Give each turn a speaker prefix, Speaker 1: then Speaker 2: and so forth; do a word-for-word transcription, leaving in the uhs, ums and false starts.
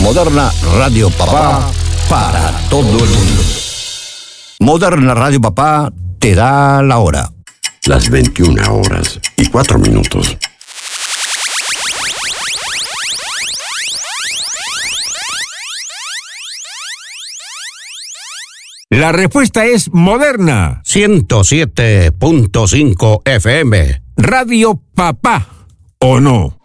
Speaker 1: Moderna Radio Papá para todo el mundo. Moderna Radio Papá te da la hora.
Speaker 2: Las veintiuna horas y cuatro minutos.
Speaker 3: La respuesta es Moderna.
Speaker 4: ciento siete punto cinco F M.
Speaker 3: Radio Papá, ¿o no?